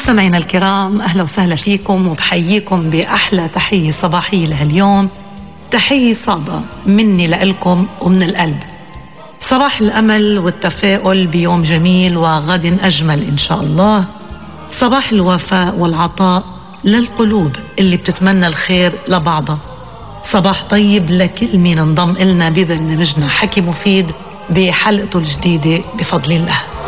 مستمعينا الكرام، أهلا وسهلا فيكم وبحييكم بأحلى تحية صباحية لهاليوم. تحية صادة مني لإلكم ومن القلب. صباح الأمل والتفاؤل بيوم جميل وغد أجمل إن شاء الله. صباح الوفاء والعطاء للقلوب اللي بتتمنى الخير لبعضها. صباح طيب لكل مين انضم إلنا ببرنامجنا حكي مفيد بحلقته الجديدة بفضل الله.